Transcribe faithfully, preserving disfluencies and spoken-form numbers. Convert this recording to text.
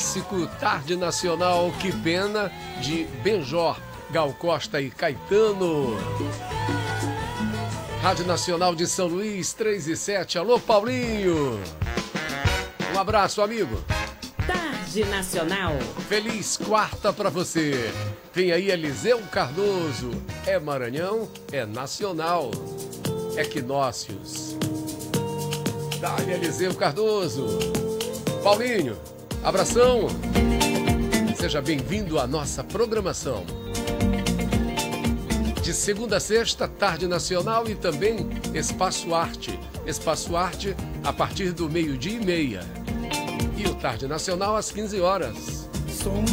clássico Tarde Nacional, Que Pena, de Benjor, Gal Costa e Caetano. Rádio Nacional de São Luís, três e sete. Alô, Paulinho. Um abraço, amigo. Tarde Nacional. Feliz quarta pra você. Vem aí Eliseu Cardoso. É Maranhão, é nacional. Equinócios. Dá-lhe Eliseu Cardoso. Paulinho, abração. Seja bem-vindo à nossa programação. De segunda a sexta, Tarde Nacional e também Espaço Arte. Espaço Arte a partir do meio-dia e meia. E o Tarde Nacional às quinze horas.